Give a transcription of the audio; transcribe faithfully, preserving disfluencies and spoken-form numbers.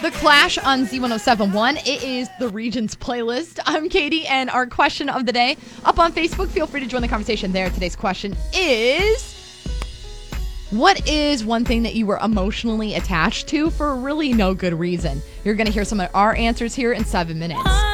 The Clash on Z ten seventy-one. It is the Regions playlist. I'm Katie, and our question of the day up on Facebook. Feel free to join the conversation there. Today's question is, what is one thing that you were emotionally attached to for really no good reason? You're going to hear some of our answers here in seven minutes.